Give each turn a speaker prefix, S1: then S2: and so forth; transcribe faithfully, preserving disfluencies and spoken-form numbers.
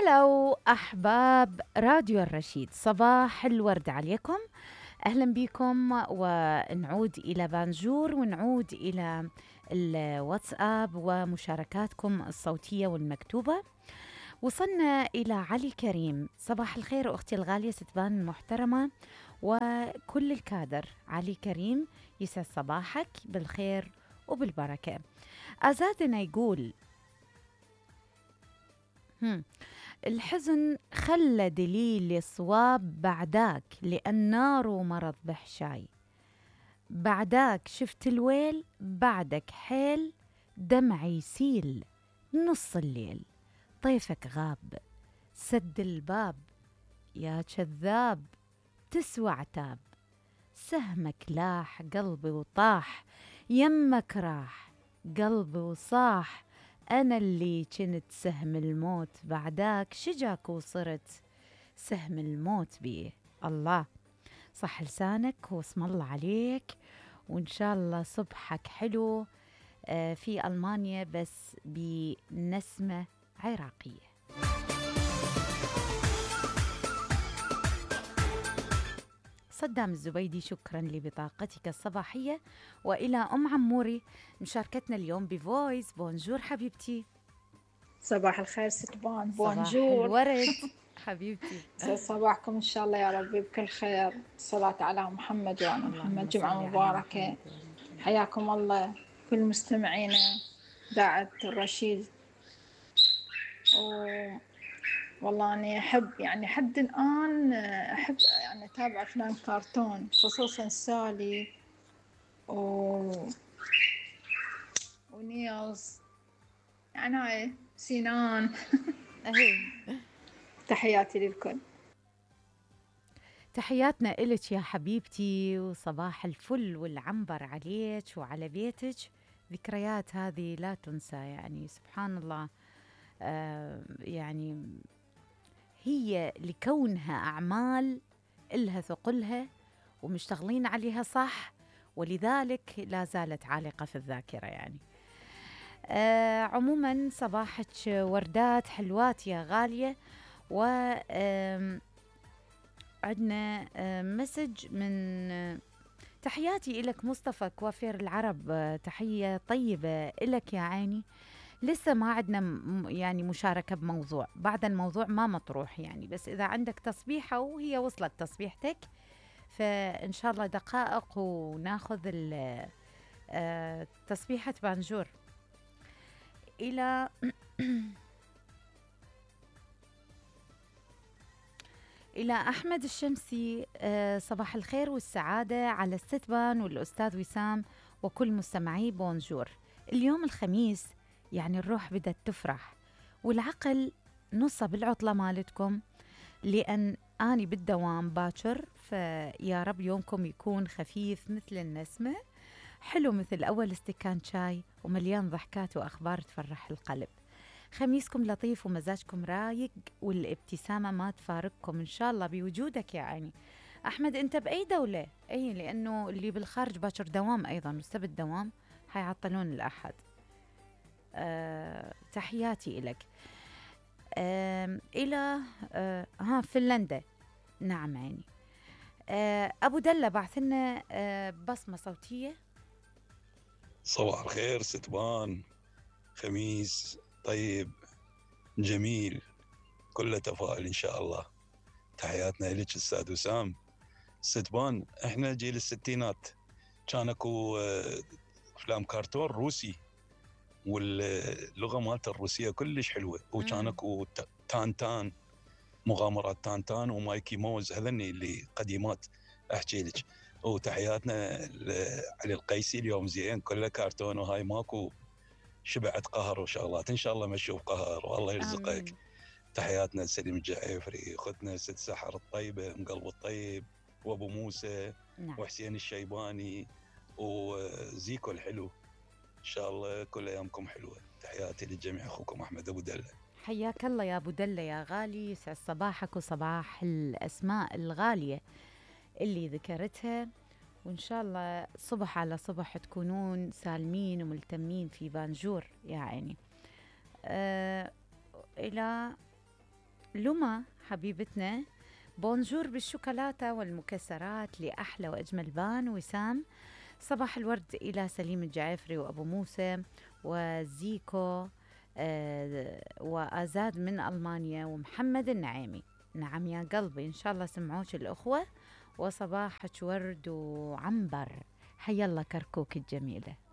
S1: هلو أحباب راديو الرشيد، صباح الورد عليكم. أهلا بكم ونعود إلى بانجور ونعود إلى الواتساب ومشاركاتكم الصوتية والمكتوبة. وصلنا إلى علي كريم. صباح الخير أختي الغالية ستبان المحترمة وكل الكادر. علي كريم يسعد صباحك بالخير وبالبركة. أزادنا يقول هم. الحزن خلى دليل صواب بعداك، لأن ناره مرض بحشاي. بعداك شفت الويل، بعدك حيل، دمعي يسيل نص الليل. طيفك غاب، سد الباب، يا كذاب تسوى عتاب. سهمك لاح قلبي وطاح، يمك راح قلبي وصاح. أنا اللي كنت سهم الموت، بعداك شجاك وصرت سهم الموت بيه. الله صح لسانك واسم الله عليك، وإن شاء الله صبحك حلو آه، في ألمانيا بس بنسمة عراقية. صدام الزبيدي، شكرا لبطاقتك الصباحية. وإلى أم عموري مشاركتنا اليوم بفويس. بونجور حبيبتي.
S2: صباح الخير ستبان.
S1: صباح
S2: بونجور.
S1: الورد حبيبتي.
S2: يسعد صباحكم إن شاء الله يا ربي بكل خير. الصلاة على محمد وعلى محمد، جمعة مباركة. حياكم الله كل مستمعينا إذاعة الرشيد. و... والله أنا أحب يعني حد الآن أحب يعني أتابع أفلام كرتون، خصوصا سالي و... ونيلز، يعني هاي سينان.
S1: أهي
S2: تحياتي للكل.
S1: تحياتنا إلك يا حبيبتي، وصباح الفل والعنبر عليك وعلى بيتك. ذكريات هذه لا تنسى، يعني سبحان الله. آه يعني هي لكونها أعمال إلها ثقلها ومشتغلين عليها صح، ولذلك لا زالت عالقة في الذاكرة يعني. آه عموما صباحك وردات حلوات يا غالية. و آم، عندنا آه، مسج من آه، تحياتي إلك مصطفى كوافير العرب. آه، تحية طيبة إلك يا عيني. لسه ما عندنا م- يعني مشاركة بموضوع، بعد الموضوع ما مطروح يعني، بس إذا عندك تصبيحة وهي وصلت تصبيحتك فإن شاء الله دقائق وناخذ ال- آه، تصبيحة بانجور. إلى إلى أحمد الشمسي. آه، صباح الخير والسعادة على الستبان والأستاذ وسام وكل مستمعي بونجور. اليوم الخميس، يعني الروح بدأت تفرح والعقل نص بالعطلة مالتكم، لأن أني بالدوام باكر، فيا رب يومكم يكون خفيف مثل النسمة، حلو مثل أول استكان شاي، ومليان ضحكات وأخبار تفرح القلب. خميسكم لطيف ومزاجكم رايق، والابتسامة ما تفارقكم إن شاء الله بوجودك يا عيني. أحمد أنت بأي دولة؟ أي لأنه اللي بالخارج باكر دوام أيضا، والسبت دوام، حيعطلون الأحد. أه تحياتي إلك. أه إلى أه ها فنلندا. نعم عيني. أه أبو دلة بعث لنا أه بصمة صوتية.
S3: صباح الخير ستبان، خميس طيب جميل كله تفاؤل إن شاء الله. تحياتنا لك أستاذ وسام. ستبان إحنا جيل الستينات، كان أكو آه، أفلام كرتون روسي، واللغة مالته الروسية كلش حلوة، وكان أكو ت- تان تان، مغامرات تان تان ومايكي موز، هذني اللي قديمات أحكي لك. وتحياتنا علي القيسي، اليوم زين كله كرتون وهاي ماكو شبعت قهر وشغلات، ان شاء الله ما نشوف قهر والله يرزقك.
S1: آمين.
S3: تحياتنا لسليم الجعيفري، اختنا ست سحر الطيبه ام قلب الطيب، وابو موسى،
S1: نعم.
S3: وحسين الشيباني، وزيكو الحلو. ان شاء الله كل ايامكم حلوه. تحياتي للجميع، اخوكم احمد ابو دله.
S1: حياك الله يا أبو دلة يا غالي، يسعد صباحك وصباح الأسماء الغالية اللي ذكرتها، وإن شاء الله صبح على صبح تكونون سالمين وملتمين في بانجور يا عيني. آه إلى لما حبيبتنا بونجور بالشوكولاتة والمكسرات لأحلى وأجمل بان. وسام صباح الورد إلى سليم الجعفري وأبو موسى وزيكو آه وآزاد من ألمانيا ومحمد النعيمي. نعم يا قلبي، إن شاء الله سمعوش الأخوة. وصباحك ورد وعنبر. حيا الله كركوك الجميلة.